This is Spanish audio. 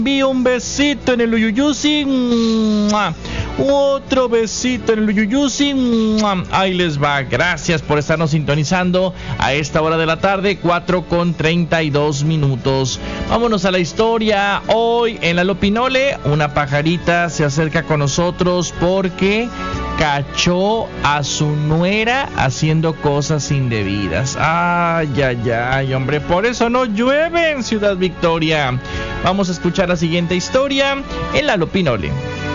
envío un besito en el Uyuyusi. ¡Mua! Otro besito en el Uyuyusi. ¡Mua! Ahí les va. Gracias por estarnos sintonizando a esta hora de la tarde, 4:32. Vámonos a la historia. Hoy en la Lopinole, una pajarita se acerca con nosotros porque cachó a su nuera haciendo cosas indebidas. Ay, ay, ay, hombre, por eso no llueve en Ciudad Victoria. Vamos a escuchar la siguiente historia en la Lopinole.